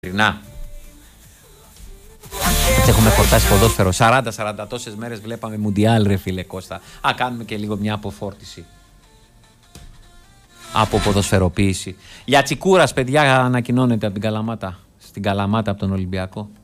Να. Έχουμε χορτάσει ποδόσφαιρο. 40 τόσες μέρες βλέπαμε Μουντιάλ, ρε φίλε Κώστα. Κάνουμε και λίγο μια αποφόρτιση. Από ποδοσφαιροποίηση. Για Τσικούρας, παιδιά, ανακοινώνεται από την Καλαμάτα. Στην Καλαμάτα από τον Ολυμπιακό.